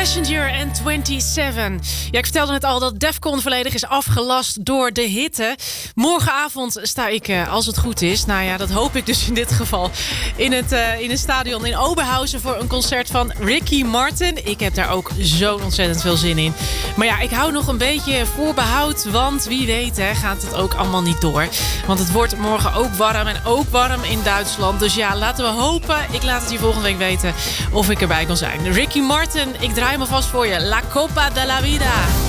Passenger en 27. Ja, ik vertelde net al dat Defcon volledig is afgelast door de hitte. Morgenavond sta ik, als het goed is, nou ja, dat hoop ik dus in dit geval, in een stadion in Oberhausen voor een concert van Ricky Martin. Ik heb daar ook zo ontzettend veel zin in. Maar ja, ik hou nog een beetje voorbehoud, want wie weet gaat het ook allemaal niet door. Want het wordt morgen ook warm en ook warm in Duitsland. Dus ja, laten we hopen. Ik laat het je volgende week weten of ik erbij kan zijn. Ricky Martin, ik draai me vast voor je. La Copa de la Vida.